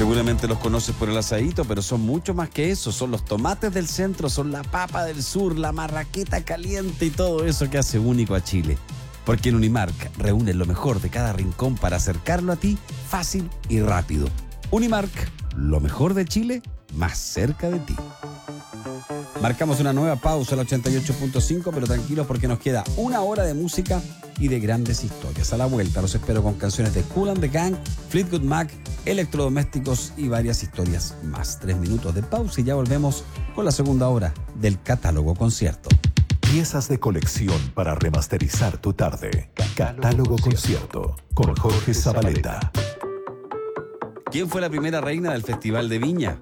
Seguramente los conoces por el asadito, pero son mucho más que eso. Son los tomates del centro, son la papa del sur, la marraqueta caliente y todo eso que hace único a Chile. Porque en Unimark reúne lo mejor de cada rincón para acercarlo a ti fácil y rápido. Unimark, lo mejor de Chile, más cerca de ti. Marcamos una nueva pausa al 88.5, pero tranquilos porque nos queda una hora de música y de grandes historias. A la vuelta los espero con canciones de Kool and the Gang, Fleetwood Mac, electrodomésticos y varias historias más. 3 minutos de pausa y ya volvemos con la segunda hora del Catálogo Concierto. Piezas de colección para remasterizar tu tarde. Catálogo Concierto con Jorge Zabaleta. ¿Quién fue la primera reina del Festival de Viña?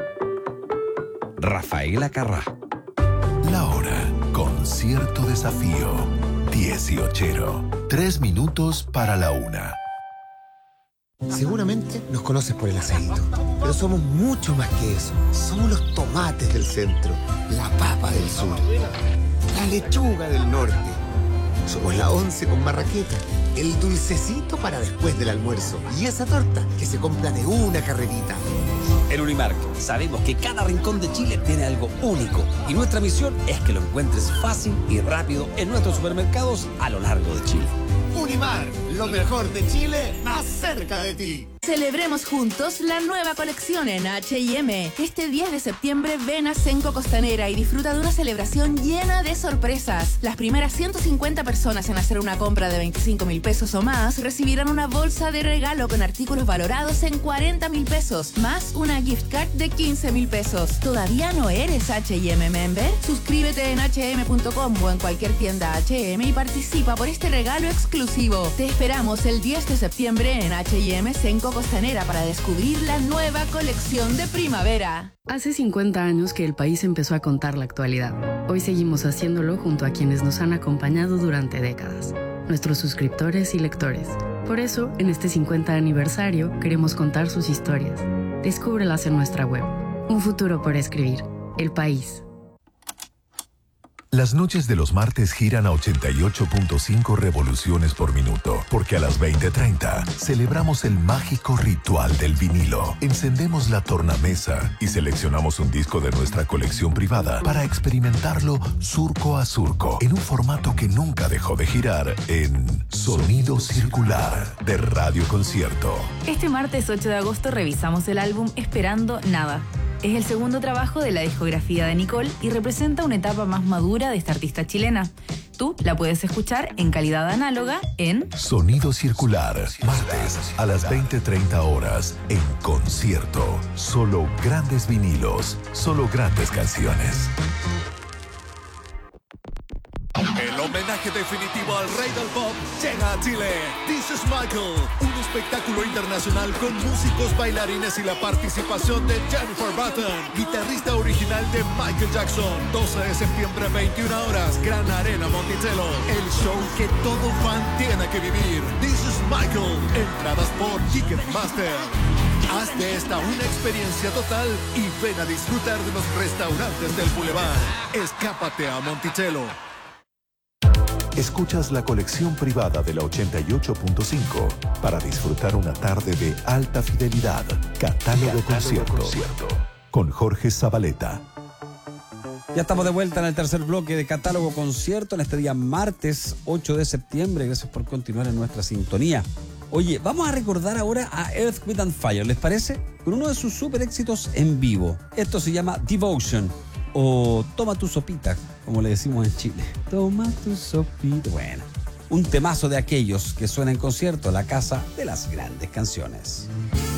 Rafaela Carrá. La hora. Concierto Desafío. 18. 3 minutos para la 1. Seguramente nos conoces por el asadito, pero somos mucho más que eso. Somos los tomates del centro, la papa del sur, la lechuga del norte. Somos la 11 con marraqueta, el dulcecito para después del almuerzo y esa torta que se compra de una carrerita. En Unimark sabemos que cada rincón de Chile tiene algo único y nuestra misión es que lo encuentres fácil y rápido en nuestros supermercados a lo largo de Chile. Unimark, lo mejor de Chile, más cerca de ti. Celebremos juntos la nueva colección en H&M. Este 10 de septiembre ven a Cenco Costanera y disfruta de una celebración llena de sorpresas. Las primeras 150 personas en hacer una compra de 25.000 pesos o más recibirán una bolsa de regalo con artículos valorados en 40.000 pesos, más una gift card de 15.000 pesos. ¿Todavía no eres H&M member? Suscríbete en hm.com o en cualquier tienda H&M y participa por este regalo exclusivo. Te esperamos el 10 de septiembre en H&M Cenco Costanera para descubrir la nueva colección de primavera. Hace 50 años que el país empezó a contar la actualidad. Hoy seguimos haciéndolo junto a quienes nos han acompañado durante décadas, nuestros suscriptores y lectores. Por eso, en este 50 aniversario, queremos contar sus historias. Descúbrelas en nuestra web. Un futuro por escribir. El País. Las noches de los martes giran a 88.5 revoluciones por minuto, porque a las 20:30 celebramos el mágico ritual del vinilo. Encendemos la tornamesa y seleccionamos un disco de nuestra colección privada para experimentarlo surco a surco, en un formato que nunca dejó de girar en Sonido Circular de Radio Concierto. Este martes 8 de agosto revisamos el álbum Esperando Nada. Es el segundo trabajo de la discografía de Nicole y representa una etapa más madura de esta artista chilena. Tú la puedes escuchar en calidad análoga en Sonido Circular, martes a las 20:30 horas en concierto. Solo grandes vinilos, solo grandes canciones. El homenaje definitivo al rey del pop llega a Chile. This is Michael, un espectáculo internacional con músicos, bailarines y la participación de Jennifer Button, guitarrista original de Michael Jackson. 12 de septiembre, 21 horas, Gran Arena Monticello. El show que todo fan tiene que vivir. This is Michael. Entradas por Ticketmaster. Haz de esta una experiencia total y ven a disfrutar de los restaurantes del Boulevard. Escápate a Monticello. Escuchas la colección privada de la 88.5 para disfrutar una tarde de alta fidelidad. Catálogo Concierto con Jorge Zabaleta. Ya estamos de vuelta en el tercer bloque de Catálogo Concierto en este día martes 8 de septiembre. Gracias por continuar en nuestra sintonía. Oye, vamos a recordar ahora a Earth, Wind and Fire, ¿les parece? Con uno de sus super éxitos en vivo. Esto se llama Devotion o Toma tu sopita, como le decimos en Chile. Toma tu sopita. Bueno, un temazo de aquellos que suena en concierto, la casa de las grandes canciones.